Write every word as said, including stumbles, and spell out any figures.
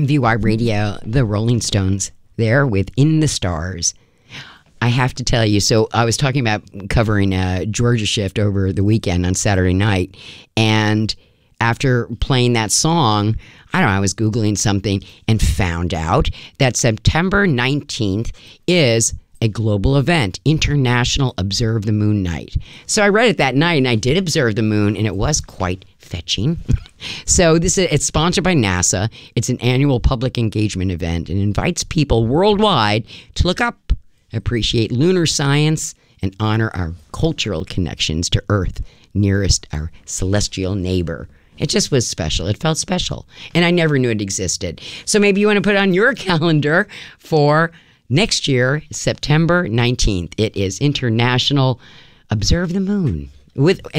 V Y Radio, the Rolling Stones, there with In the Stars. I have to tell you, so I was talking about covering uh, Georgia Shift over the weekend on Saturday night, and after playing that song, I don't know, I was Googling something and found out that September nineteenth is a global event, International Observe the Moon Night. So I read it that night, and I did observe the moon, and it was quite fetching. So this is, it's sponsored by NASA. It's an annual public engagement event and invites people worldwide to look up, appreciate lunar science, and honor our cultural connections to Earth, nearest our celestial neighbor. It just was special. It felt special. And I never knew it existed. So maybe you want to put it on your calendar for next year, September nineteenth. It is International Observe the Moon. With